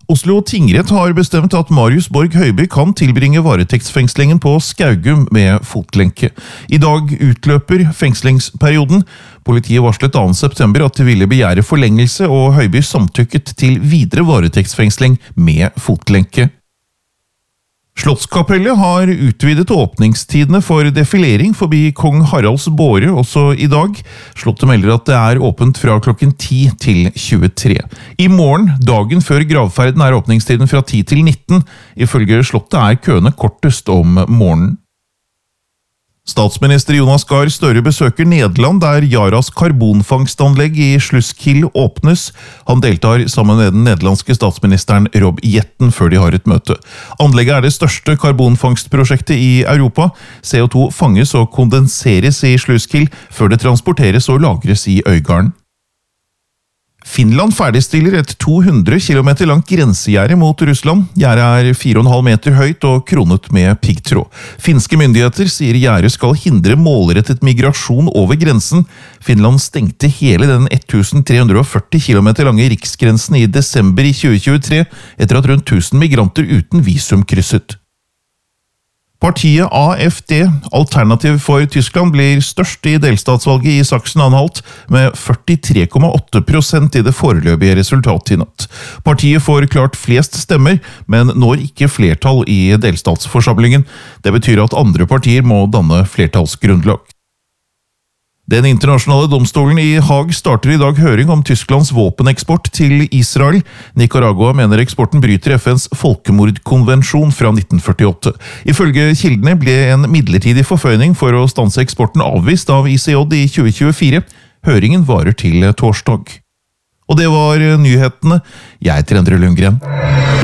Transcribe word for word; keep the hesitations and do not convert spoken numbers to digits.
Oslo tingrett har bestemt at Marius Borg Høiby kan tilbringe varetektsfengslingen på Skaugum med fotlenke. I dag utløper fengslingsperioden. Politiet varslet annet september at de ville begjære forlengelse, og Høiby samtykket til videre varetektsfengsling med fotlenke. Slottskapellet har utvidet åpningstidene for defilering forbi Kong Haralds båre også i dag. Slottet melder at det er åpent fra klokken ti til tjuetre. I morgen, dagen før gravferden, er åpningstiden fra ti til nitten. Ifølge Slottet er køene kortest om morgenen. Statsminister Jonas Gahr Støre besøker Nederland, der Yaras karbonfangstanlegg i Sluiskil åpnes. Han deltar sammen med den nederlandske statsministeren Rob Jetten før de har et møte. Anlegget er det største karbonfangstprosjektet i Europa. C O to fanges og kondenseres i Sluiskil før det transporteres og lagres i Øygarden. Finland ferdigstiller et to hundre kilometer langt grensegjerde mot Russland. Gjerdet er fire komma fem meter høyt og kronet med piggtråd. Finske myndigheter sier gjerdet skal hindre målrettet migrasjon over grensen. Finland stengte hele den tre hundre og førti kilometer lange riksgrensen i desember i tjue tjuetre, etter at rundt tusen migranter uten visum krysset. Partiet A F D, Alternativ for Tyskland, blir størst i delstatsvalget i Sachsen-Anhalt med førtitre komma åtte prosent i det foreløpige resultatet i natt. Partiet får klart flest stemmer, men når ikke flertall i delstatsforsamlingen. Det betyr at andre partier må danne flertallsgrunnlag. Den internasjonale domstolen i Haag starter i dag høring om Tysklands våpeneksport til Israel. Nicaragua mener eksporten bryter F N's folkemordkonvensjon fra nitten førtiåtte. Ifølge kildene ble en midlertidig forføyning for å stanse eksporten avvist av I C J i tjue tjuefire. Høringen varer til torsdag. Og det var nyhetene. Jeg heter Endre Lundgren.